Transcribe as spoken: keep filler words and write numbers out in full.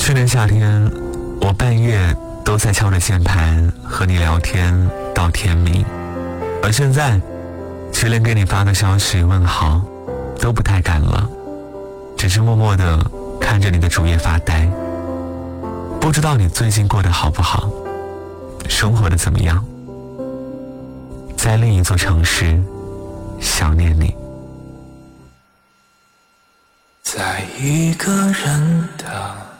去年夏天，我半夜都在敲着键盘和你聊天到天明，而现在却连给你发个消息问好都不太敢了，只是默默地看着你的主页发呆。不知道你最近过得好不好，生活的怎么样？在另一座城市想念你。 在一个人的